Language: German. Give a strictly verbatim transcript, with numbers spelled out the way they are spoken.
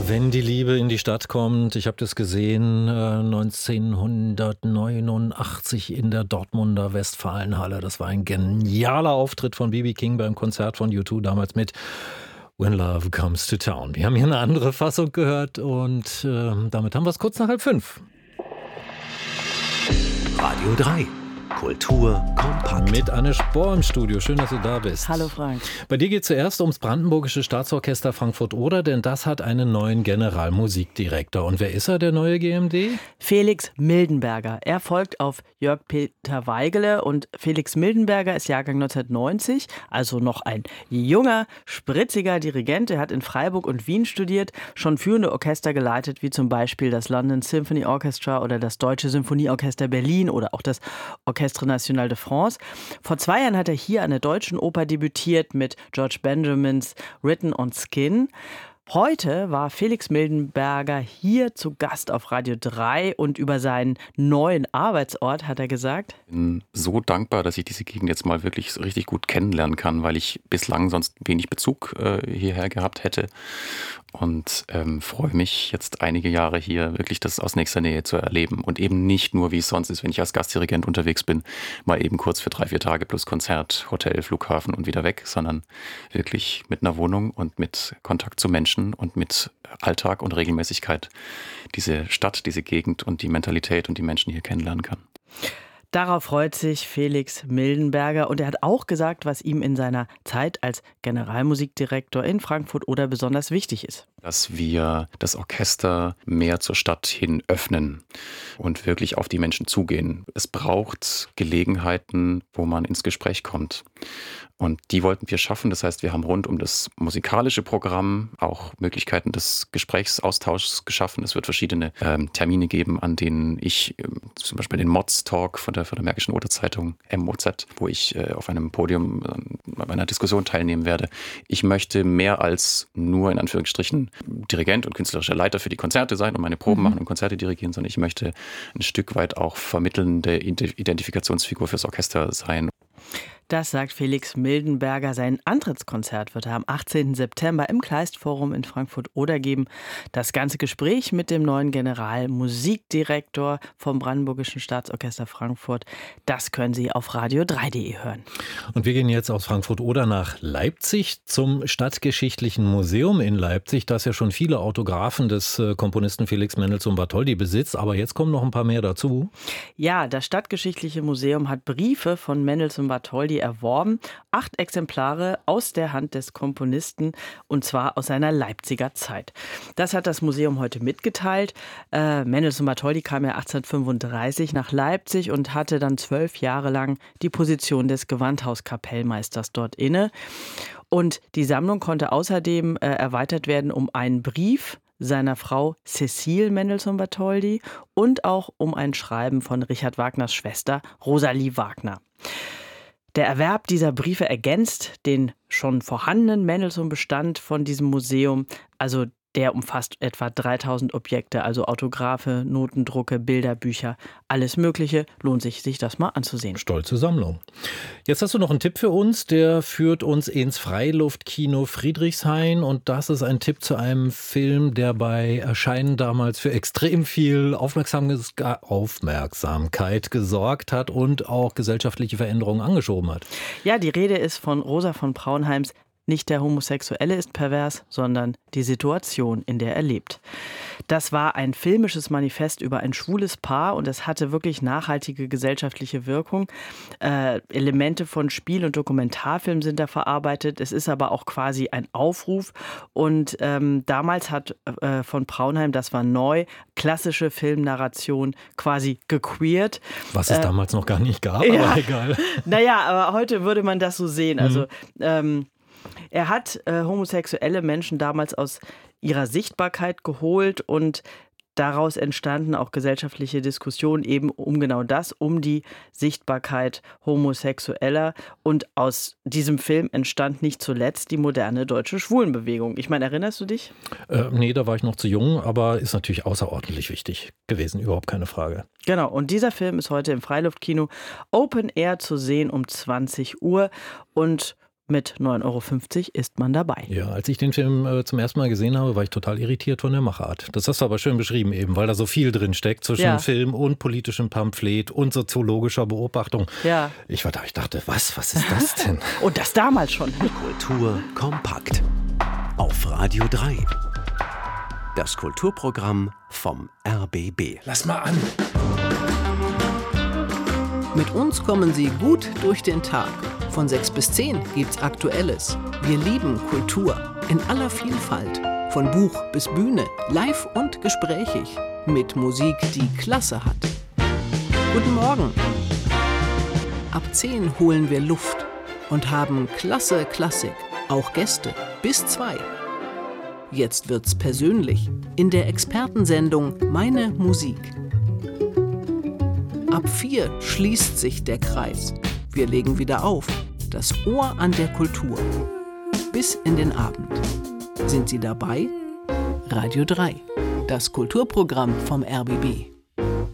Wenn die Liebe in die Stadt kommt, ich habe das gesehen, äh, neunzehnhundertneunundachtzig in der Dortmunder Westfalenhalle. Das war ein genialer Auftritt von B B King beim Konzert von U zwei damals mit When Love Comes to Town. Wir haben hier eine andere Fassung gehört und äh, damit haben wir es kurz nach halb fünf. Radio drei. Kultur kompakt. Mit Anne Spohr im Studio. Schön, dass du da bist. Hallo Frank. Bei dir geht es zuerst ums Brandenburgische Staatsorchester Frankfurt-Oder, denn das hat einen neuen Generalmusikdirektor. Und wer ist er, der neue G M D? Felix Mildenberger. Er folgt auf Jörg-Peter Weigele und Felix Mildenberger ist Jahrgang neunzehnhundertneunzig, also noch ein junger, spritziger Dirigent. Er hat in Freiburg und Wien studiert, schon führende Orchester geleitet, wie zum Beispiel das London Symphony Orchestra oder das Deutsche Symphonieorchester Berlin oder auch das Orchestre National de France. Vor zwei Jahren hat er hier an der Deutschen Oper debütiert mit George Benjamins Written on Skin. Heute war Felix Mildenberger hier zu Gast auf Radio drei und über seinen neuen Arbeitsort hat er gesagt: Ich bin so dankbar, dass ich diese Gegend jetzt mal wirklich richtig gut kennenlernen kann, weil ich bislang sonst wenig Bezug äh, hierher gehabt hätte und ähm, freue mich jetzt einige Jahre hier wirklich das aus nächster Nähe zu erleben und eben nicht nur, wie es sonst ist, wenn ich als Gastdirigent unterwegs bin, mal eben kurz für drei, vier Tage plus Konzert, Hotel, Flughafen und wieder weg, sondern wirklich mit einer Wohnung und mit Kontakt zu Menschen und mit Alltag und Regelmäßigkeit diese Stadt, diese Gegend und die Mentalität und die Menschen hier kennenlernen kann. Darauf freut sich Felix Mildenberger und er hat auch gesagt, was ihm in seiner Zeit als Generalmusikdirektor in Frankfurt-Oder besonders wichtig ist. Dass wir das Orchester mehr zur Stadt hin öffnen und wirklich auf die Menschen zugehen. Es braucht Gelegenheiten, wo man ins Gespräch kommt. Und die wollten wir schaffen. Das heißt, wir haben rund um das musikalische Programm auch Möglichkeiten des Gesprächsaustauschs geschaffen. Es wird verschiedene ähm, Termine geben, an denen ich ähm, zum Beispiel den Mods-Talk von der, von der Märkischen Oder-Zeitung M O Z, wo ich äh, auf einem Podium äh, bei einer Diskussion teilnehmen werde. Ich möchte mehr als nur in Anführungsstrichen Dirigent und künstlerischer Leiter für die Konzerte sein und meine Proben mhm. machen und Konzerte dirigieren, sondern ich möchte ein Stück weit auch vermittelnde Identifikationsfigur fürs Orchester sein. Das sagt Felix Mildenberger. Sein Antrittskonzert wird er am achtzehnten September im Kleist-Forum in Frankfurt-Oder geben. Das ganze Gespräch mit dem neuen Generalmusikdirektor vom Brandenburgischen Staatsorchester Frankfurt, das können Sie auf radio drei punkt de hören. Und wir gehen jetzt aus Frankfurt-Oder nach Leipzig zum Stadtgeschichtlichen Museum in Leipzig, das ja schon viele Autographen des Komponisten Felix Mendelssohn Bartholdy besitzt. Aber jetzt kommen noch ein paar mehr dazu. Ja, das Stadtgeschichtliche Museum hat Briefe von Mendelssohn Bartholdy erworben. Acht Exemplare aus der Hand des Komponisten und zwar aus seiner Leipziger Zeit. Das hat das Museum heute mitgeteilt. Äh, Mendelssohn Bartholdy kam ja achtzehnhundertfünfunddreißig nach Leipzig und hatte dann zwölf Jahre lang die Position des Gewandhauskapellmeisters dort inne. Und die Sammlung konnte außerdem äh, erweitert werden um einen Brief seiner Frau Cécile Mendelssohn Bartholdy und auch um ein Schreiben von Richard Wagners Schwester Rosalie Wagner. Der Erwerb dieser Briefe ergänzt den schon vorhandenen Mendelssohn-Bestand von diesem Museum. Also der umfasst etwa dreitausend Objekte, also Autographe, Notendrucke, Bilder, Bücher, alles Mögliche. Lohnt sich, sich das mal anzusehen. Stolze Sammlung. Jetzt hast du noch einen Tipp für uns, der führt uns ins Freiluftkino Friedrichshain und das ist ein Tipp zu einem Film, der bei Erscheinen damals für extrem viel Aufmerksamkeit gesorgt hat und auch gesellschaftliche Veränderungen angeschoben hat. Ja, die Rede ist von Rosa von Braunheims Nicht der Homosexuelle ist pervers, sondern die Situation, in der er lebt. Das war ein filmisches Manifest über ein schwules Paar und es hatte wirklich nachhaltige gesellschaftliche Wirkung. Äh, Elemente von Spiel- und Dokumentarfilm sind da verarbeitet. Es ist aber auch quasi ein Aufruf. Und ähm, damals hat äh, von Braunheim, das war neu, klassische Filmnarration quasi gequeert. Was es äh, damals noch gar nicht gab, ja, aber egal. Naja, aber heute würde man das so sehen. Also mhm. ähm, er hat äh, homosexuelle Menschen damals aus ihrer Sichtbarkeit geholt und daraus entstanden auch gesellschaftliche Diskussionen eben um genau das, um die Sichtbarkeit Homosexueller. Und aus diesem Film entstand nicht zuletzt die moderne deutsche Schwulenbewegung. Ich meine, erinnerst du dich? Äh, nee, da war ich noch zu jung, aber ist natürlich außerordentlich wichtig gewesen, überhaupt keine Frage. Genau, und dieser Film ist heute im Freiluftkino Open Air zu sehen um zwanzig Uhr und Mit neun Euro fünfzig ist man dabei. Ja, als ich den Film äh, zum ersten Mal gesehen habe, war ich total irritiert von der Machart. Das hast du aber schön beschrieben eben, weil da so viel drin steckt zwischen Ja. Film und politischem Pamphlet und soziologischer Beobachtung. Ja. Ich war da, ich dachte, was, was ist das denn? Und das damals schon. Kultur kompakt. Auf Radio drei. Das Kulturprogramm vom R B B. Lass mal an. Mit uns kommen Sie gut durch den Tag. Von sechs bis zehn gibt's Aktuelles. Wir lieben Kultur in aller Vielfalt. Von Buch bis Bühne, live und gesprächig. Mit Musik, die Klasse hat. Guten Morgen. Ab zehn holen wir Luft und haben klasse Klassik. Auch Gäste bis zwei. Jetzt wird's persönlich in der Expertensendung Meine Musik. Ab vier schließt sich der Kreis. Wir legen wieder auf. Das Ohr an der Kultur. Bis in den Abend. Sind Sie dabei? Radio drei. Das Kulturprogramm vom R B B.